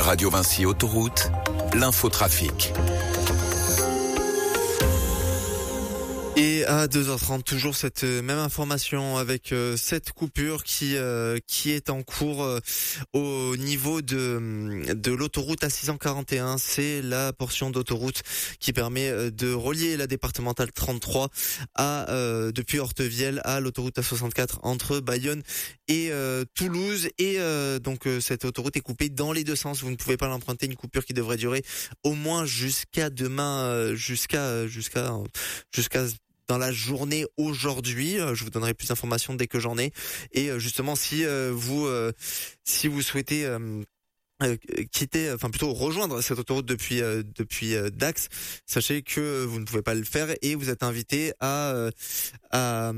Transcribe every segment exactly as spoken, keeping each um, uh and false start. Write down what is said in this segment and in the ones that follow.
Radio Vinci Autoroute, l'infotrafic. Et à deux heures trente, toujours cette même information avec euh, cette coupure qui euh, qui est en cours euh, au niveau de de l'autoroute A six cent quarante et un. C'est la portion d'autoroute qui permet de relier la départementale trente-trois à euh, depuis Hortevielle à l'autoroute A soixante-quatre entre Bayonne et euh, Toulouse. Et euh, donc euh, cette autoroute est coupée dans les deux sens. Vous ne pouvez pas l'emprunter. Une coupure qui devrait durer au moins jusqu'à demain, euh, jusqu'à jusqu'à jusqu'à dans la journée aujourd'hui. Je vous donnerai plus d'informations dès que j'en ai. Et justement, si vous euh, si vous souhaitez euh, euh, quitter, enfin plutôt rejoindre cette autoroute depuis euh, depuis euh, Dax, sachez que vous ne pouvez pas le faire et vous êtes invité à euh, à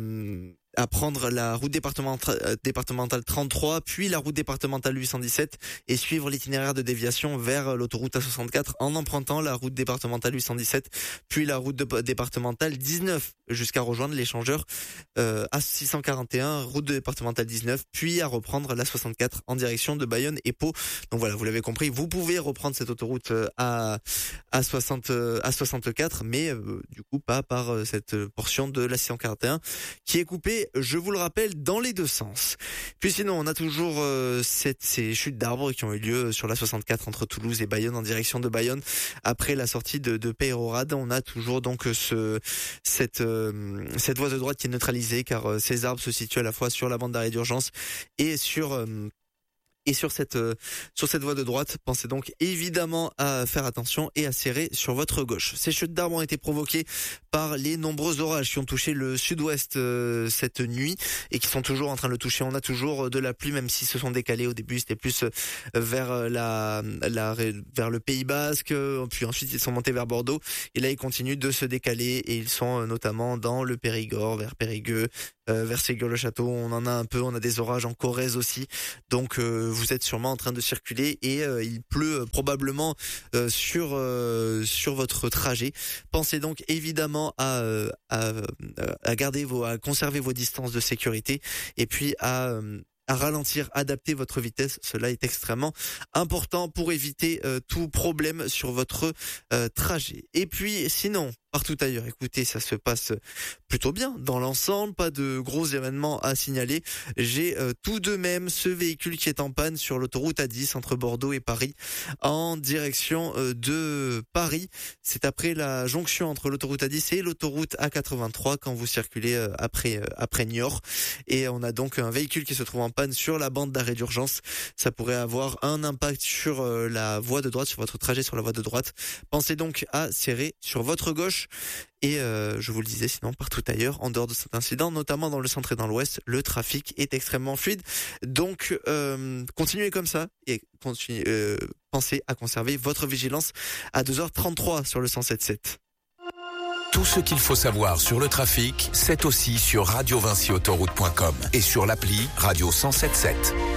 à prendre la route départementale, départementale trente-trois, puis la route départementale huit cent dix-sept et suivre l'itinéraire de déviation vers l'autoroute A soixante-quatre en empruntant la route départementale huit cent dix-sept, puis la route de, départementale dix-neuf jusqu'à rejoindre l'échangeur euh, A six cent quarante et un, route départementale dix-neuf, puis à reprendre la soixante-quatre en direction de Bayonne et Pau. Donc voilà, vous l'avez compris, vous pouvez reprendre cette autoroute à à soixante à soixante-quatre, mais euh, du coup pas par euh, cette portion de la six cent quarante et un qui est coupée, je vous le rappelle, dans les deux sens. Puis sinon, on a toujours euh, cette, ces chutes d'arbres qui ont eu lieu sur la soixante-quatre entre Toulouse et Bayonne en direction de Bayonne après la sortie de, de Peyrehorade. On a toujours donc ce cette euh, cette voie de droite qui est neutralisée car euh, ces arbres se situent à la fois sur la bande d'arrêt d'urgence et sur euh, Et sur cette euh, sur cette voie de droite, pensez donc évidemment à faire attention et à serrer sur votre gauche. Ces chutes d'arbres ont été provoquées par les nombreux orages qui ont touché le sud-ouest euh, cette nuit et qui sont toujours en train de le toucher. On a toujours de la pluie, même si se sont décalés. Au début, c'était plus vers la, la vers le Pays Basque, puis ensuite ils sont montés vers Bordeaux. Et là, ils continuent de se décaler et ils sont notamment dans le Périgord, vers Périgueux, euh, vers Ségur-le-Château. On en a un peu. On a des orages en Corrèze aussi. Donc euh, vous êtes sûrement en train de circuler et euh, il pleut probablement euh, sur euh, sur votre trajet. Pensez donc évidemment à, à à garder vos à conserver vos distances de sécurité et puis à à ralentir, adapter votre vitesse. Cela est extrêmement important pour éviter euh, tout problème sur votre euh, trajet. Et puis sinon, partout ailleurs, écoutez, ça se passe plutôt bien dans l'ensemble, pas de gros événements à signaler. J'ai euh, tout de même ce véhicule qui est en panne sur l'autoroute A dix entre Bordeaux et Paris en direction euh, de Paris. C'est après la jonction entre l'autoroute A dix et l'autoroute A quatre-vingt-trois quand vous circulez euh, après euh, après Niort. Et on a donc un véhicule qui se trouve en panne sur la bande d'arrêt d'urgence. Ça pourrait avoir un impact sur euh, la voie de droite, sur votre trajet sur la voie de droite. Pensez donc à serrer sur votre gauche. Et euh, je vous le disais, sinon partout ailleurs, en dehors de cet incident, notamment dans le centre et dans l'ouest, le trafic est extrêmement fluide. Donc euh, continuez comme ça et continuez, euh, pensez à conserver votre vigilance à deux heures trente-trois sur le cent sept sept. Tout ce qu'il faut savoir sur le trafic, c'est aussi sur radio vinci autoroute point com et sur l'appli Radio cent sept sept.